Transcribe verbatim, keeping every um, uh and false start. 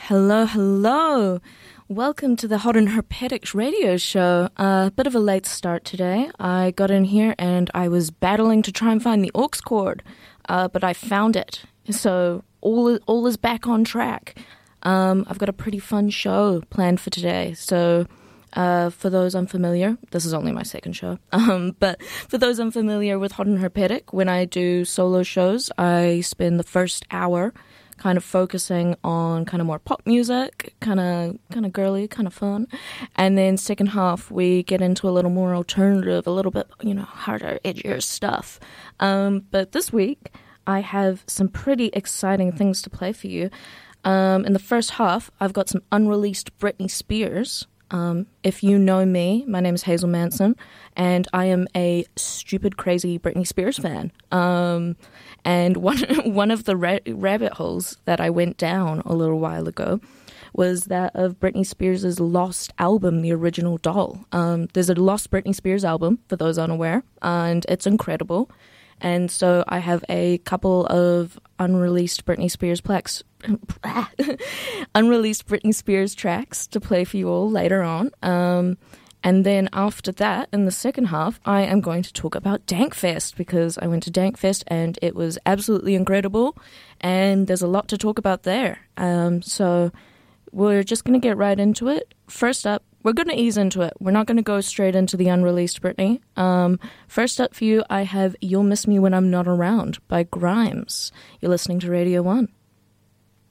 Hello, hello. Welcome to the Hot and Herpetics radio show. A uh, bit of a late start today. I got in here and I was battling to try and find the aux cord, uh, but I found it. So all, all is back on track. Um, I've got a pretty fun show planned for today. So uh, for those unfamiliar, this is only my second show, um, but for those unfamiliar with Hot and Herpetic, when I do solo shows, I spend the first hour kind of focusing on kind of more pop music, kind of kind of girly, kind of fun. And then second half, we get into a little more alternative, a little bit, you know, harder, edgier stuff. Um, but this week, I have some pretty exciting things to play for you. Um, in the first half, I've got some unreleased Britney Spears. Um, if you know me, my name is Hazel Manson, and I am a stupid, crazy Britney Spears fan. Um, and one one of the ra- rabbit holes that I went down a little while ago was that of Britney Spears' lost album, The Original Doll. Um, there's a lost Britney Spears album, for those unaware, and it's incredible. And so I have a couple of unreleased Britney Spears plaques, unreleased Britney Spears tracks to play for you all later on. Um, and then after that, in the second half, I am going to talk about Dankfest because I went to Dankfest and it was absolutely incredible. And there's a lot to talk about there. Um, so we're just going to get right into it. First up, we're going to ease into it. We're not going to go straight into the unreleased Britney. Um, first up for you, I have You'll Miss Me When I'm Not Around by Grimes. You're listening to Radio one.